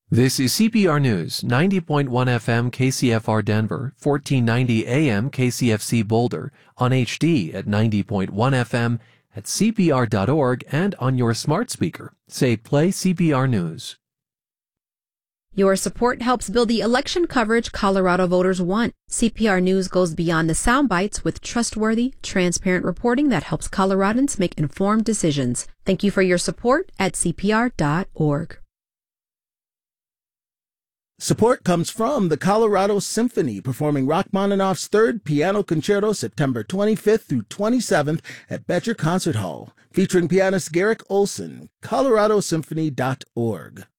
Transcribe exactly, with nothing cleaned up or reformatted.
This is C P R News, ninety point one F M K C F R Denver, fourteen ninety A M K C F C Boulder, on H D at ninety point one F M, at C P R dot org, and on your smart speaker. Say, play C P R News. Your support helps build the election coverage Colorado voters want. C P R News goes beyond the sound bites with trustworthy, transparent reporting that helps Coloradans make informed decisions. Thank you for your support at C P R dot org. Support comes from the Colorado Symphony, performing Rachmaninoff's Third Piano Concerto September twenty-fifth through twenty-seventh at Betcher Concert Hall, featuring pianist Garrick Olson. Colorado Symphony dot org.